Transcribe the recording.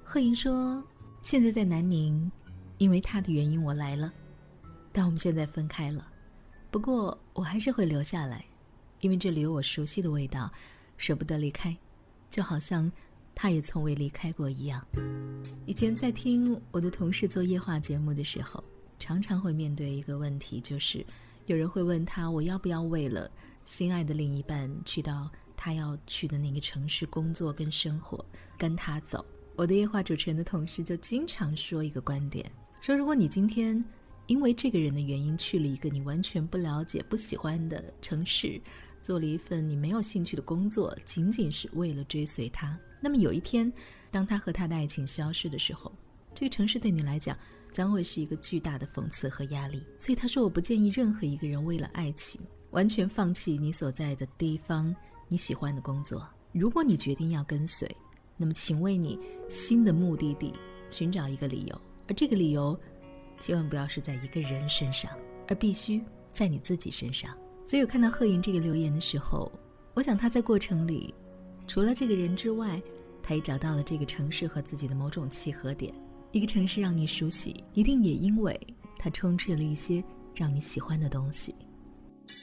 贺莹说，现在在南宁，因为他的原因我来了，但我们现在分开了。不过我还是会留下来，因为这里有我熟悉的味道，舍不得离开，就好像他也从未离开过一样。以前在听我的同事做夜话节目的时候，常常会面对一个问题，就是有人会问他，我要不要为了心爱的另一半去到他要去的那个城市工作跟生活，跟他走。我的夜话主持人的同事就经常说一个观点，说如果你今天因为这个人的原因去了一个你完全不了解不喜欢的城市，做了一份你没有兴趣的工作，仅仅是为了追随他，那么有一天当他和他的爱情消失的时候，这个城市对你来讲将会是一个巨大的讽刺和压力。所以他说，我不建议任何一个人为了爱情完全放弃你所在的地方，你喜欢的工作。如果你决定要跟随，那么请为你新的目的地寻找一个理由，而这个理由千万不要是在一个人身上，而必须在你自己身上。所以我看到贺莹这个留言的时候，我想他在过程里除了这个人之外，他也找到了这个城市和自己的某种契合点。一个城市让你熟悉，一定也因为它充斥了一些让你喜欢的东西。